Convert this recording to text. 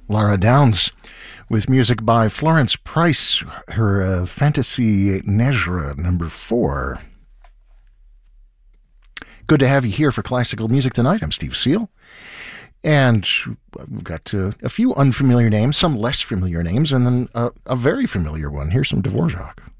Lara Downs with music by Florence Price, her Fantasy Nejra number 4. Good to have you here for Classical Music tonight. I'm Steve Seal. And we've got a few unfamiliar names, some less familiar names, and then a very familiar one. Here's some Dvorak.